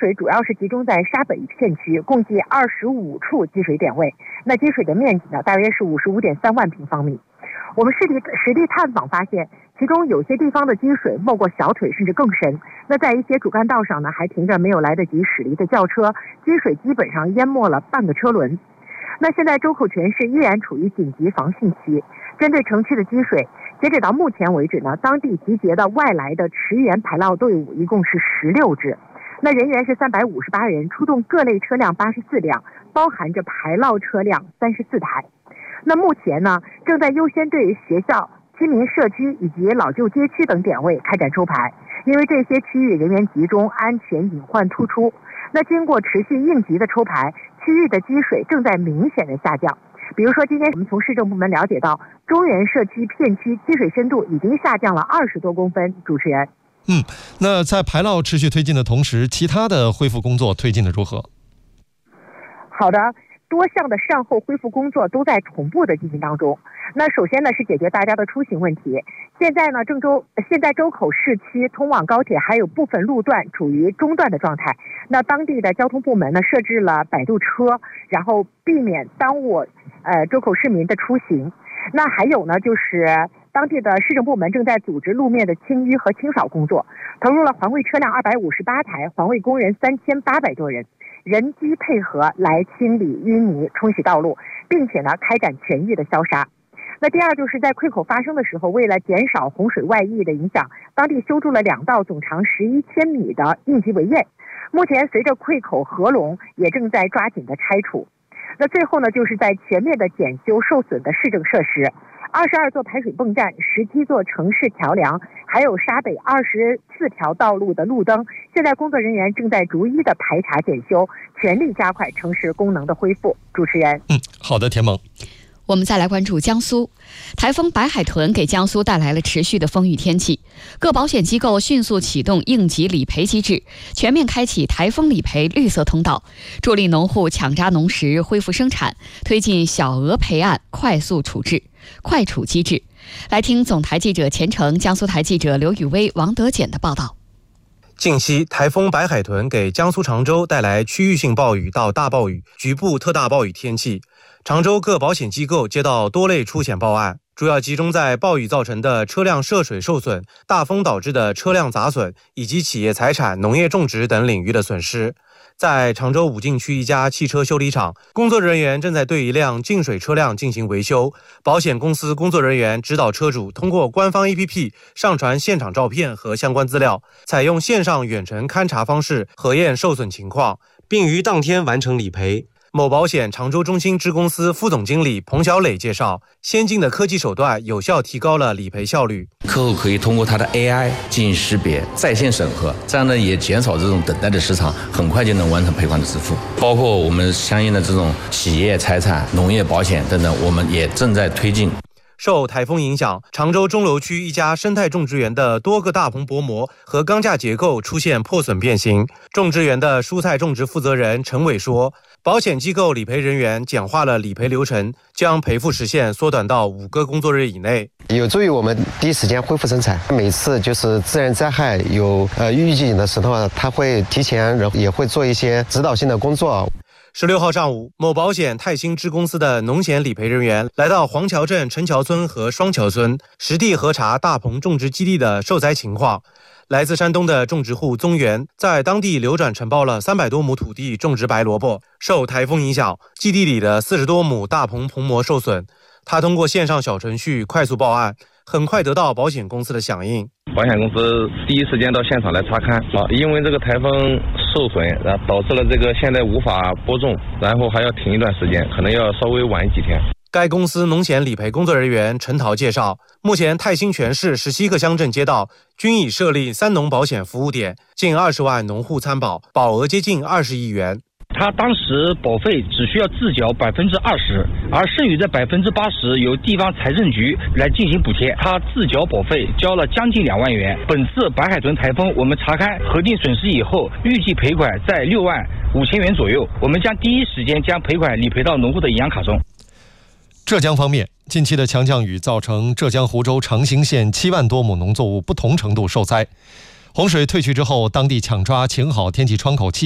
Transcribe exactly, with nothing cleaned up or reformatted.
水主要是集中在沙北片区，共计二十五处积水点位。那积水的面积呢，大约是五十五点三万平方米。我们实地实地探访发现，其中有些地方的积水没过小腿，甚至更深。那在一些主干道上呢，还停着没有来得及驶离的轿车，积水基本上淹没了半个车轮。那现在周口全市依然处于紧急防汛期，针对城区的积水，截止到目前为止呢，当地集结的外来的驰援排涝队伍一共是十六支，那人员是三百五十八人，出动各类车辆八十四辆，包含着排涝车辆三十四台。那目前呢，正在优先对学校、居民社区以及老旧街区等点位开展抽排，因为这些区域人员集中，安全隐患突出。那经过持续应急的抽排，区域的积水正在明显的下降。比如说，今天我们从市政部门了解到，中原社区片区积水深度已经下降了二十多公分。主持人， 嗯，那在排涝持续推进的同时，其他的恢复工作推进的如何？ 好的。多项的善后恢复工作都在同步的进行当中。那首先呢是解决大家的出行问题。现在呢，郑州现在周口市区通往高铁还有部分路段处于中断的状态。那当地的交通部门呢设置了摆渡车，然后避免耽误呃周口市民的出行。那还有呢就是当地的市政部门正在组织路面的清淤和清扫工作，投入了环卫车辆二百五十八台，环卫工人三千八百多人。人机配合来清理淤泥、冲洗道路，并且呢开展全域的消杀。那第二就是在溃口发生的时候，为了减少洪水外溢的影响，当地修筑了两道总长十一千米的应急围堰。目前随着溃口合拢，也正在抓紧的拆除。那最后呢，就是在全面的检修受损的市政设施。二十二座排水泵站、十七座城市桥梁，还有沙北二十四条道路的路灯，现在工作人员正在逐一的排查检修，全力加快城市功能的恢复。主持人， 嗯，好的，田萌。 我们再来关注江苏，台风白海豚给江苏带来了持续的风雨天气，各保险机构迅速启动应急理赔机制，全面开启台风理赔绿色通道，助力农户抢扎农时恢复生产，推进小额赔案快速处置快处机制。来听总台记者钱程、江苏台记者刘雨薇、王德简的报道。 近期，台风白海豚给江苏常州带来区域性暴雨到大暴雨、局部特大暴雨天气。常州各保险机构接到多类出险报案，主要集中在暴雨造成的车辆涉水受损、大风导致的车辆砸损以及企业财产、农业种植等领域的损失。在常州武进区一家汽车修理厂，工作人员正在对一辆进水车辆进行维修。保险公司工作人员指导车主通过官方 A P P 上传现场照片和相关资料，采用线上远程勘查方式核验受损情况，并于当天完成理赔。某保险常州中心支公司副总经理彭小磊介绍，先进的科技手段有效提高了理赔效率。 客户可以通过他的 A I 进行识别、在线审核，这样呢也减少这种等待的时长，很快就能完成赔款的支付。包括我们相应的这种企业财产、农业保险等等，我们也正在推进。 受台风影响，常州钟楼区一家生态种植园的多个大棚薄膜和钢架结构出现破损变形。种植园的蔬菜种植负责人陈伟说，保险机构理赔人员简化了理赔流程，将赔付时限缩短到五个工作日以内， 有助于我们第一时间恢复生产。每次就是自然灾害有呃预警的时候，他会提前也会做一些指导性的工作。 十六号上午，某保险泰兴支公司的农险理赔人员来到黄桥镇陈桥村和双桥村，实地核查大棚种植基地的受灾情况。来自山东的种植户宗元在当地流转承包了三百多亩土地种植白萝卜，受台风影响，基地里的四十多亩大棚棚膜受损。他通过线上小程序快速报案，很快得到保险公司的响应。 保险公司第一时间到现场来查看，啊，因为这个台风受损，然后导致了这个现在无法播种，然后还要停一段时间，可能要稍微晚几天。 该公司农险理赔工作人员陈桃介绍，目前泰兴全市十七个乡镇街道均已设立三农保险服务点，近二十万农户参保，保额接近二十亿元。 他当时保费只需要自缴百分之二十，而剩余的百分之八十由地方财政局来进行补贴。他自缴保费交了将近两万元。本次白海豚台风，我们查看核定损失以后，预计赔款在六万五千元左右。我们将第一时间将赔款理赔到农户的银行卡中。 浙江方面，近期的强降雨造成浙江湖州长兴县七万多亩农作物不同程度受灾。洪水退去之后，当地抢抓请好天气窗口期